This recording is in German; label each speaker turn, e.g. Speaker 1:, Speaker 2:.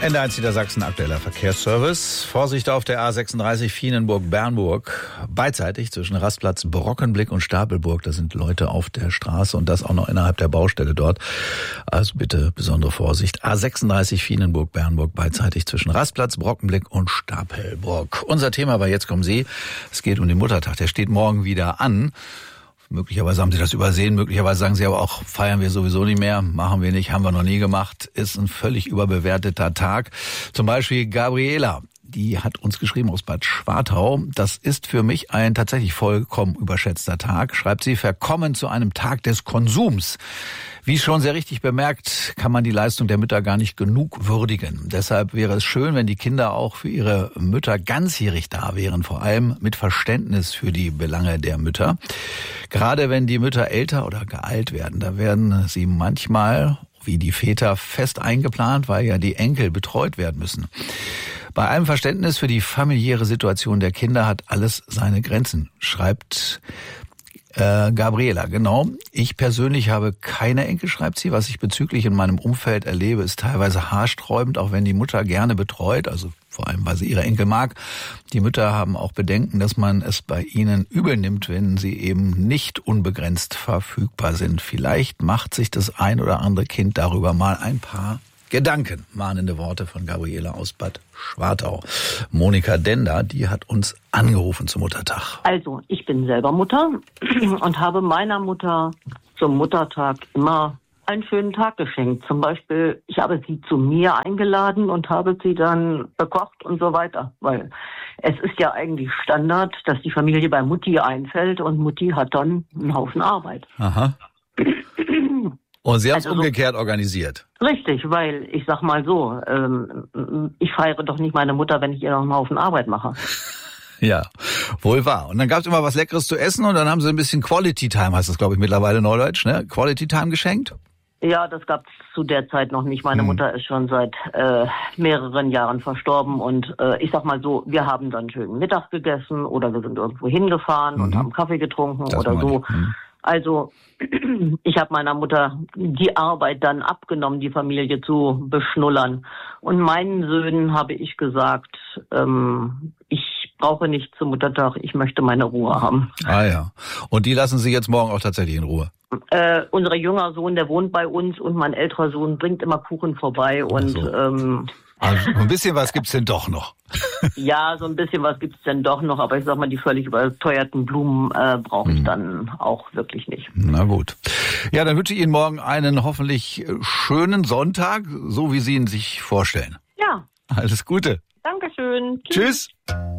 Speaker 1: N1 Niedersachsen, aktueller Verkehrsservice. Vorsicht auf der A36 Vienenburg-Bernburg. Beidseitig zwischen Rastplatz Brockenblick und Stapelburg. Da sind Leute auf der Straße und das auch noch innerhalb der Baustelle dort. Also bitte besondere Vorsicht. A36 Vienenburg-Bernburg. Beidseitig zwischen Rastplatz Brockenblick und Stapelburg. Unser Thema war Jetzt kommen Sie. Es geht um den Muttertag. Der steht morgen wieder an. Möglicherweise haben Sie das übersehen, möglicherweise sagen Sie aber auch, feiern wir sowieso nicht mehr, machen wir nicht, haben wir noch nie gemacht, ist ein völlig überbewerteter Tag. Zum Beispiel Gabriela, die hat uns geschrieben aus Bad Schwartau, das ist für mich ein tatsächlich vollkommen überschätzter Tag, schreibt sie, verkommen zu einem Tag des Konsums. Wie schon sehr richtig bemerkt, kann man die Leistung der Mütter gar nicht genug würdigen. Deshalb wäre es schön, wenn die Kinder auch für ihre Mütter ganzjährig da wären, vor allem mit Verständnis für die Belange der Mütter. Gerade wenn die Mütter älter oder gealt werden, da werden sie manchmal, wie die Väter, fest eingeplant, weil ja die Enkel betreut werden müssen. Bei allem Verständnis für die familiäre Situation der Kinder hat alles seine Grenzen, schreibt Gabriela, genau. Ich persönlich habe keine Enkel, schreibt sie. Was ich bezüglich in meinem Umfeld erlebe, ist teilweise haarsträubend, auch wenn die Mutter gerne betreut, also vor allem, weil sie ihre Enkel mag. Die Mütter haben auch Bedenken, dass man es bei ihnen übel nimmt, wenn sie eben nicht unbegrenzt verfügbar sind. Vielleicht macht sich das ein oder andere Kind darüber mal ein paar Gedanken. Mahnende Worte von Gabriela aus Bad Schwartau. Monika Dender, die hat uns angerufen zum Muttertag.
Speaker 2: Also, ich bin selber Mutter und habe meiner Mutter zum Muttertag immer einen schönen Tag geschenkt. Zum Beispiel, ich habe sie zu mir eingeladen und habe sie dann bekocht und so weiter. Weil es ist ja eigentlich Standard, dass die Familie bei Mutti einfällt und Mutti hat dann einen Haufen Arbeit.
Speaker 1: Aha. Und Sie haben es umgekehrt organisiert.
Speaker 2: Richtig, weil ich sag mal so, ich feiere doch nicht meine Mutter, wenn ich ihr noch einen Haufen Arbeit mache.
Speaker 1: Ja, wohl wahr. Und dann gab es immer was Leckeres zu essen und dann haben Sie ein bisschen Quality Time, heißt das glaube ich mittlerweile neudeutsch, ne? Quality Time geschenkt? Ja,
Speaker 2: das gab es zu der Zeit noch nicht. Meine Mutter ist schon seit mehreren Jahren verstorben und ich sag mal so, wir haben dann schön Mittag gegessen oder wir sind irgendwo hingefahren und haben Kaffee getrunken das oder so. Also ich habe meiner Mutter die Arbeit dann abgenommen, die Familie zu beschnullern. Und meinen Söhnen habe ich gesagt, ich brauche nicht zum Muttertag, ich möchte meine Ruhe haben.
Speaker 1: Ah ja. Und die lassen Sie jetzt morgen auch tatsächlich in Ruhe?
Speaker 2: Unser jünger Sohn, der wohnt bei uns und mein älterer Sohn bringt immer Kuchen vorbei und
Speaker 1: so. Also ein bisschen was gibt's denn doch noch.
Speaker 2: Ja, so ein bisschen was gibt's denn doch noch, aber ich sag mal, die völlig überteuerten Blumen brauche ich dann auch wirklich nicht.
Speaker 1: Na gut. Ja, dann wünsche ich Ihnen morgen einen hoffentlich schönen Sonntag, so wie Sie ihn sich vorstellen.
Speaker 2: Ja.
Speaker 1: Alles Gute.
Speaker 2: Dankeschön.
Speaker 1: Tschüss.